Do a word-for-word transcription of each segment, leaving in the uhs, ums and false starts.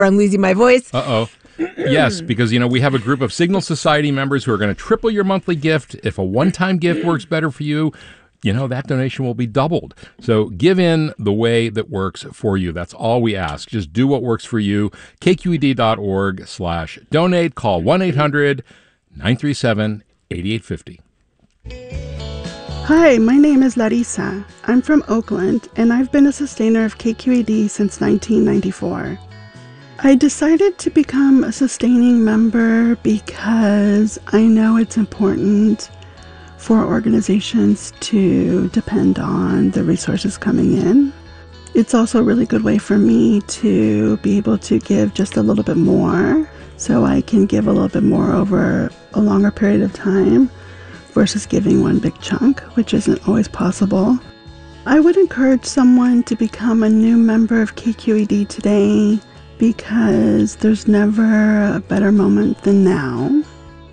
I'm losing my voice. Uh-oh. Yes, because, you know, we have a group of Signal Society members who are going to triple your monthly gift. If a one-time gift works better for you, you know, that donation will be doubled. So give in the way that works for you. That's all we ask. Just do what works for you. K Q E D dot org slash donate. Call one eight hundred nine three seven eight eight five zero. Hi, my name is Larissa. I'm from Oakland, and I've been a sustainer of K Q E D since nineteen ninety-four. I decided to become a sustaining member because I know it's important for organizations to depend on the resources coming in. It's also a really good way for me to be able to give just a little bit more, so I can give a little bit more over a longer period of time versus giving one big chunk, which isn't always possible. I would encourage someone to become a new member of K Q E D today, because there's never a better moment than now.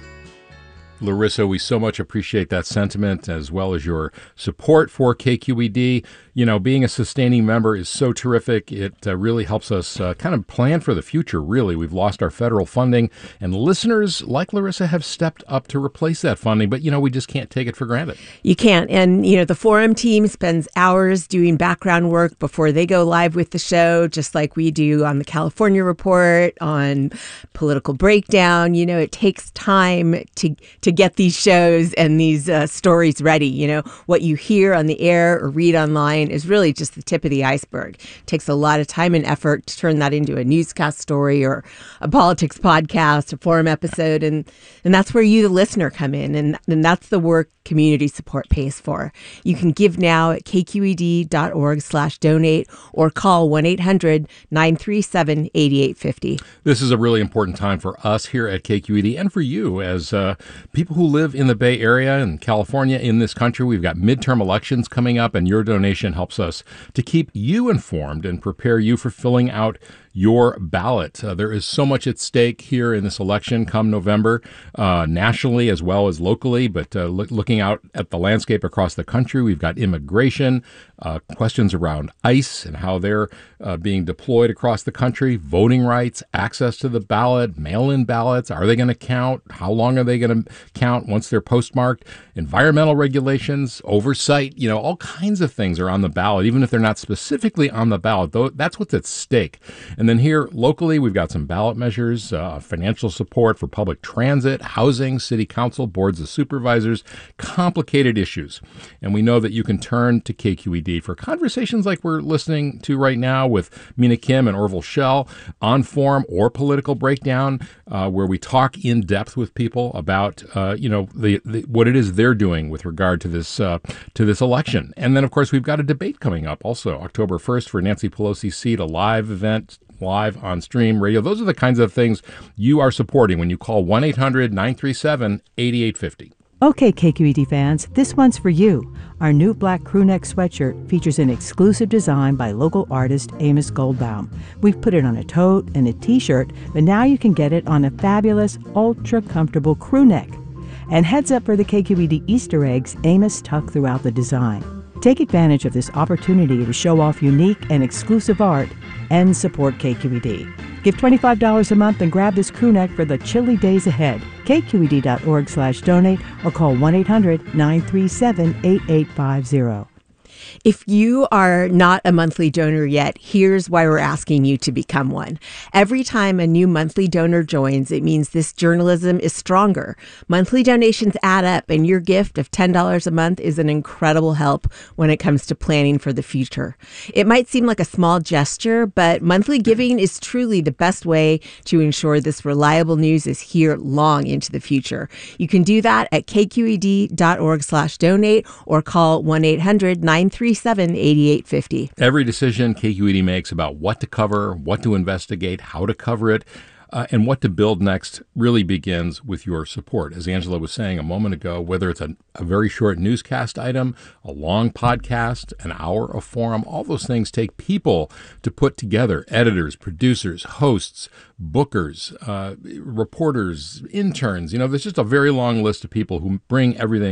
Larissa, we so much appreciate that sentiment as well as your support for K Q E D. You know, being a sustaining member is so terrific. It uh, really helps us uh, kind of plan for the future, really. We've lost our federal funding, and listeners like Larissa have stepped up to replace that funding, but, you know, we just can't take it for granted. You can't. And, you know, the Forum team spends hours doing background work before they go live with the show, just like we do on the California Report, on Political Breakdown. You know, it takes time to, to get these shows and these uh, stories ready. You know, what you hear on the air or read online is really just the tip of the iceberg. It takes a lot of time and effort to turn that into a newscast story or a politics podcast, a forum episode. And, and that's where you, the listener, come in. And, and that's the work community support pays for. You can give now at K Q E D dot org slash donate or call one eight hundred nine three seven eight eight five zero. This is a really important time for us here at K Q E D and for you as uh, people who live in the Bay Area and California in this country. We've got midterm elections coming up, and your donation helps us to keep you informed and prepare you for filling out your ballot. Uh, there is so much at stake here in this election come November, uh, nationally as well as locally, but uh, look, looking out at the landscape across the country, we've got immigration, uh, questions around ICE and how they're uh, being deployed across the country, voting rights, access to the ballot, mail-in ballots, are they going to count? How long are they going to count once they're postmarked? Environmental regulations, oversight, you know, all kinds of things are on the ballot, even if they're not specifically on the ballot, though that's what's at stake. And then here locally, we've got some ballot measures, uh, financial support for public transit, housing, city council, boards of supervisors, complicated issues. And we know that you can turn to K Q E D for conversations like we're listening to right now with Mina Kim and Orville Schell on Forum or Political Breakdown, uh, where we talk in depth with people about, uh, you know, the, the what it is they're doing with regard to this uh, to this election. And then, of course, we've got a debate coming up also October first for Nancy Pelosi's seat, a live event, live on stream radio. Those are the kinds of things you are supporting when you call one eight hundred nine three seven eight eight five zero. Okay, K Q E D fans, this one's for you. Our new black crewneck sweatshirt features an exclusive design by local artist Amos Goldbaum. We've put it on a tote and a t-shirt, but now you can get it on a fabulous, ultra-comfortable crewneck. And heads up for the K Q E D Easter eggs Amos tucked throughout the design. Take advantage of this opportunity to show off unique and exclusive art and support K Q E D. Give twenty-five dollars a month and grab this crewneck for the chilly days ahead. K Q E D dot org slash donate or call one eight hundred nine three seven eight eight five zero. If you are not a monthly donor yet, here's why we're asking you to become one. Every time a new monthly donor joins, it means this journalism is stronger. Monthly donations add up, and your gift of ten dollars a month is an incredible help when it comes to planning for the future. It might seem like a small gesture, but monthly giving is truly the best way to ensure this reliable news is here long into the future. You can do that at K Q E D dot org slash donate or call one eight hundred nine three seven eight eight five zero. Every decision K Q E D makes about what to cover, what to investigate, how to cover it, uh, and what to build next really begins with your support. As Angela was saying a moment ago, whether it's a, a very short newscast item, a long podcast, an hour of forum, all those things take people to put together: editors, producers, hosts, bookers, uh, reporters, interns. You know, there's just a very long list of people who bring everything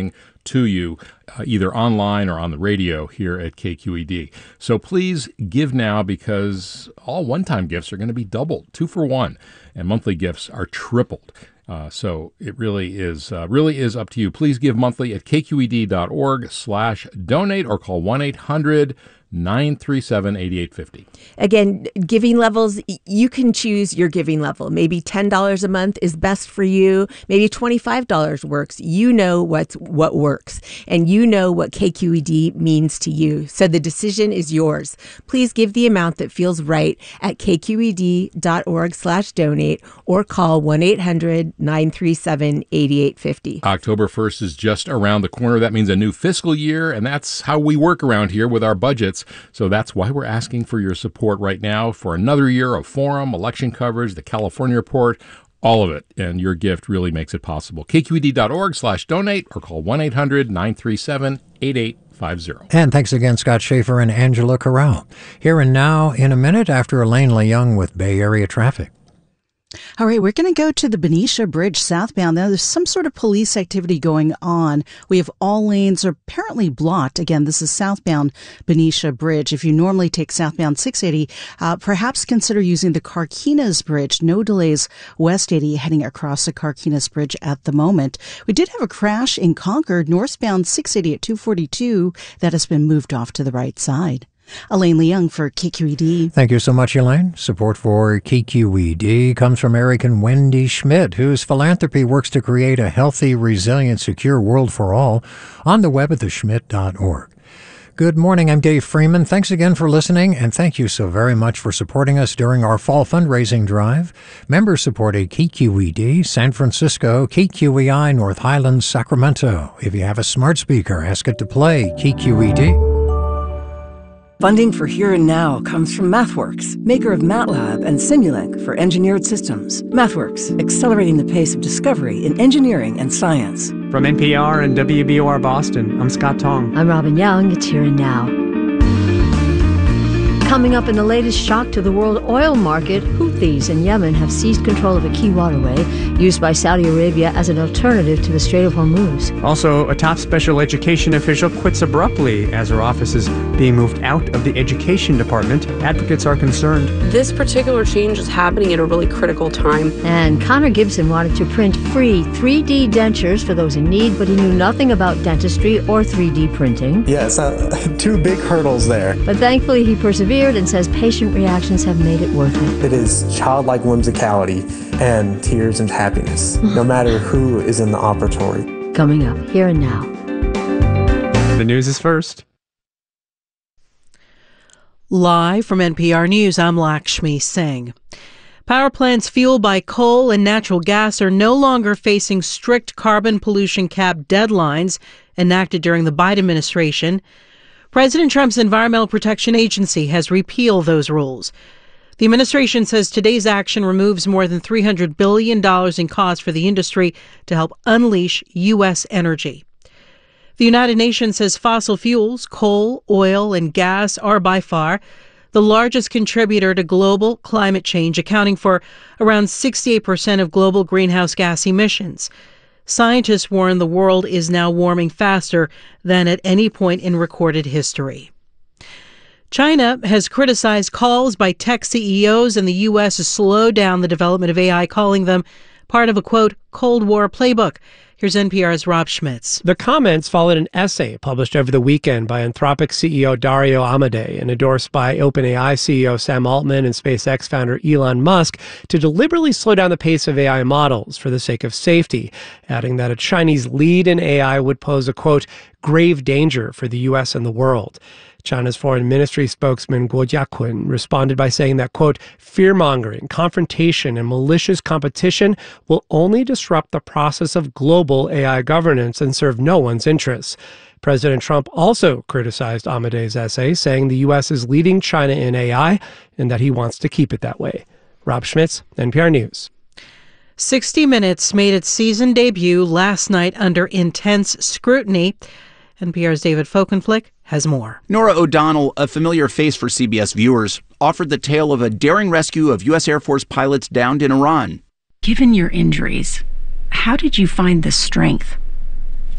to you uh, either online or on the radio here at K Q E D. So please give now, because all one-time gifts are going to be doubled, two for one, and monthly gifts are tripled. Uh, so it really is uh, really is up to you. Please give monthly at kqed.org slash donate or call one eight hundred nine three seven eight eight five zero. Again, giving levels, you can choose your giving level. Maybe ten dollars a month is best for you. Maybe twenty-five dollars works. You know what's what works, and you know what K Q E D means to you. So the decision is yours. Please give the amount that feels right at kqed.org slash donate or call one eight hundred nine three seven eight eight five zero. October first is just around the corner. That means a new fiscal year, and that's how we work around here with our budgets. So that's why we're asking for your support right now for another year of forum, election coverage, the California Report, all of it. And your gift really makes it possible. kqed.org slash donate or call one eight hundred nine three seven eight eight five zero. And thanks again, Scott Schaefer and Angela Corral. Here and now in a minute after Elaine Leung with Bay Area traffic. All right, we're going to go to the Benicia Bridge southbound. Now, there's some sort of police activity going on. We have all lanes are apparently blocked. Again, this is southbound Benicia Bridge. If you normally take southbound six eighty, uh, perhaps consider using the Carquinez Bridge. No delays west eighty heading across the Carquinez Bridge at the moment. We did have a crash in Concord, northbound six eighty at two forty-two. That has been moved off to the right side. Elaine Leung for K Q E D. Thank you so much, Elaine. Support for K Q E D comes from Eric and Wendy Schmidt, whose philanthropy works to create a healthy, resilient, secure world for all, on the web at the schmidt dot org. Good morning. I'm Dave Freeman. Thanks again for listening, and thank you so very much for supporting us during our fall fundraising drive. Members supported K Q E D, San Francisco, K Q E I, North Highlands, Sacramento. If you have a smart speaker, ask it to play K Q E D. Funding for Here and Now comes from MathWorks, maker of MATLAB and Simulink for engineered systems. MathWorks, accelerating the pace of discovery in engineering and science. From N P R and W B O R Boston, I'm Scott Tong. I'm Robin Young. It's Here and Now. Coming up in the latest shock to the world oil market, Houthis in Yemen have seized control of a key waterway used by Saudi Arabia as an alternative to the Strait of Hormuz. Also, a top special education official quits abruptly as her office is being moved out of the education department. Advocates are concerned. This particular change is happening at a really critical time. And Connor Gibson wanted to print free three D dentures for those in need, but he knew nothing about dentistry or three D printing. Yeah, it's not two big hurdles there. But thankfully, he persevered and says patient reactions have made it worth it. It is childlike whimsicality and tears and happiness, no matter who is in the operatory. Coming up, Here and Now. The news is first. Live from N P R News, I'm Lakshmi Singh. Power plants fueled by coal and natural gas are no longer facing strict carbon pollution cap deadlines enacted during the Biden administration. President Trump's Environmental Protection Agency has repealed those rules. The administration says today's action removes more than three hundred billion dollars in costs for the industry to help unleash U S energy. The United Nations says fossil fuels, coal, oil, and gas are by far the largest contributor to global climate change, accounting for around sixty-eight percent of global greenhouse gas emissions. Scientists warn the world is now warming faster than at any point in recorded history. China has criticized calls by tech C E Os in the U S to slow down the development of A I, calling them part of a, quote, Cold War playbook. Here's N P R's Rob Schmitz. The comments followed an essay published over the weekend by Anthropic C E O Dario Amodei and endorsed by OpenAI C E O Sam Altman and SpaceX founder Elon Musk to deliberately slow down the pace of A I models for the sake of safety, adding that a Chinese lead in A I would pose a, quote, grave danger for the U S and the world. China's foreign ministry spokesman Guo Jiaqun responded by saying that, quote, fear-mongering, confrontation, and malicious competition will only disrupt the process of global A I governance and serve no one's interests. President Trump also criticized Amodei's essay, saying the U S is leading China in A I and that he wants to keep it that way. Rob Schmitz, N P R News. sixty minutes made its season debut last night under intense scrutiny. N P R's David Folkenflik has more. Nora O'Donnell, a familiar face for C B S viewers, offered the tale of a daring rescue of U S Air Force pilots downed in Iran. Given your injuries, how did you find the strength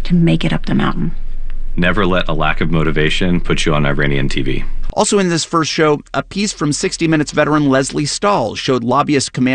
to make it up the mountain. Never let a lack of motivation put you on Iranian T V. Also in this first show, a piece from sixty minutes veteran Leslie Stahl showed lobbyist Commander